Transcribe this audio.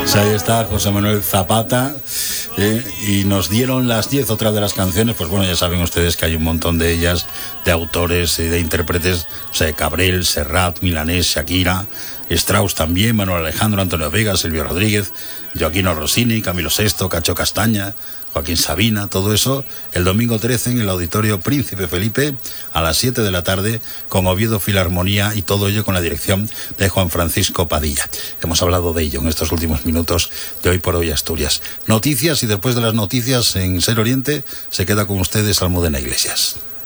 Ahí está José Manuel Zapata, y nos dieron las 10 otras de las canciones. Pues bueno, ya saben ustedes que hay un montón de ellas, de autores y de intérpretes, o sea, Cabrel, Serrat, Milanés, Shakira, Strauss también, Manuel Alejandro, Antonio Vega, Silvio Rodríguez, Joaquino Rossini, Camilo Sesto, Cacho Castaña, Joaquín Sabina, todo eso el domingo 13 en el Auditorio Príncipe Felipe a las 7 de la tarde con Oviedo Filarmonía, y todo ello con la dirección de Juan Francisco Padilla. Hemos hablado de ello en estos últimos minutos de Hoy por Hoy Asturias. Noticias, y después de las noticias en Ser Oriente se queda con ustedes Almudena Iglesias.